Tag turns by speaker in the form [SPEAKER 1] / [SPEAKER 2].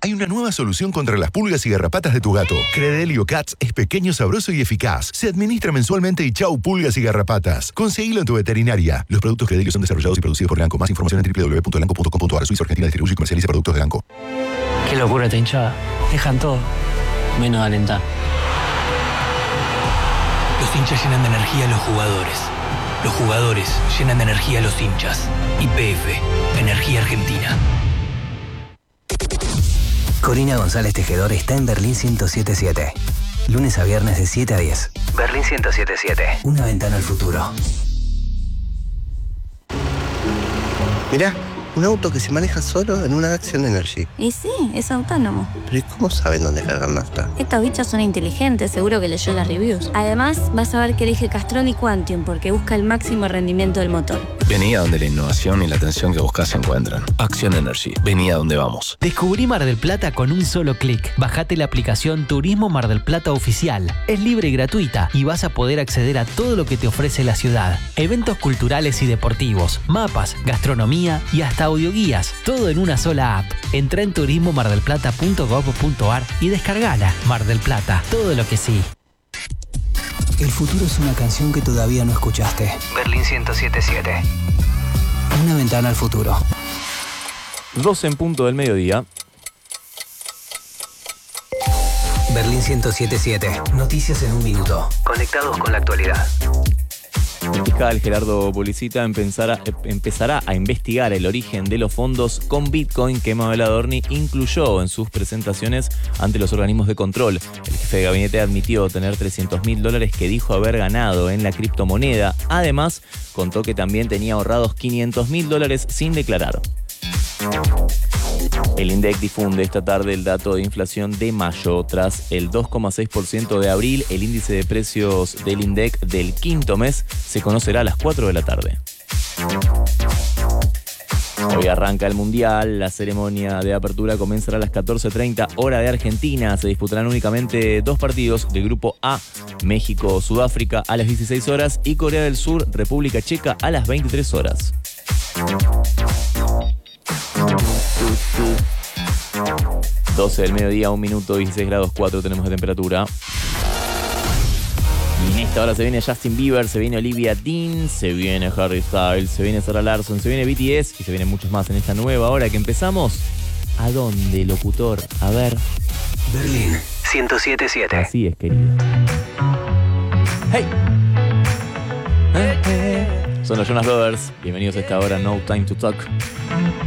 [SPEAKER 1] hay una nueva solución contra las pulgas y garrapatas de tu gato. Credelio Cats es pequeño, sabroso y eficaz. Se administra mensualmente y chau pulgas y garrapatas. Conseguilo en tu veterinaria. Los productos Credelio son desarrollados y producidos por Elanco. Más información en www.elanco.com.ar. Suiza Argentina distribuye y comercializa productos de Elanco.
[SPEAKER 2] Qué locura esta hinchada. Dejan todo, menos alentar.
[SPEAKER 3] Los hinchas llenan de energía a los jugadores. Los jugadores llenan de energía a los hinchas. YPF, Energía Argentina.
[SPEAKER 4] Corina González Tejedor está en Berlín 107.7. Lunes a viernes de 7 a 10. Berlín 107.7. Una ventana al futuro.
[SPEAKER 5] Mirá, un auto que se maneja solo en una Action Energy.
[SPEAKER 6] Y sí, es autónomo.
[SPEAKER 5] Pero ¿y cómo saben dónde cargar nafta?
[SPEAKER 6] Estos bichos son inteligentes, seguro que leyó las reviews. Además, vas a ver que elige Castrol y Quantium porque busca el máximo rendimiento del motor.
[SPEAKER 7] Vení a donde la innovación y la atención que buscas se encuentran. Action Energy. Vení a donde vamos.
[SPEAKER 8] Descubrí Mar del Plata con un solo clic. Bajate la aplicación Turismo Mar del Plata Oficial. Es libre y gratuita y vas a poder acceder a todo lo que te ofrece la ciudad. Eventos culturales y deportivos, mapas, gastronomía y hasta audioguías. Todo en una sola app. Entra en turismomardelplata.gov.ar y descargala. Mar del Plata. Todo lo que sí.
[SPEAKER 4] El futuro es una canción que todavía no escuchaste. Berlín 107.7. Una ventana al futuro.
[SPEAKER 9] 12 en punto del mediodía.
[SPEAKER 4] Berlín 107.7. Noticias en un minuto. Conectados con la actualidad.
[SPEAKER 9] El fiscal Gerardo Policita empezará a investigar el origen de los fondos con Bitcoin que Mabel Adorni incluyó en sus presentaciones ante los organismos de control. El jefe de gabinete admitió tener $300.000 que dijo haber ganado en la criptomoneda. Además, contó que también tenía ahorrados $500.000 sin declarar. El INDEC difunde esta tarde el dato de inflación de mayo. Tras el 2,6% de abril, el índice de precios del INDEC del quinto mes se conocerá a las 4 de la tarde. Hoy arranca el Mundial. La ceremonia de apertura comenzará a las 14:30 hora de Argentina. Se disputarán únicamente 2 partidos del grupo A: México-Sudáfrica a las 16 horas y Corea del Sur-República Checa a las 23 horas. 12 del mediodía, 1 minuto, 16 grados 4 tenemos de temperatura. Y en esta hora se viene Justin Bieber, se viene Olivia Dean, se viene Harry Styles, se viene Sarah Larsson, se viene BTS y se vienen muchos más en esta nueva hora que empezamos. ¿A dónde, locutor? A ver.
[SPEAKER 4] Berlín 107.7.
[SPEAKER 9] Así es, querido. ¡Hey! Son los Jonas Brothers. Bienvenidos a esta hora No Time to Talk.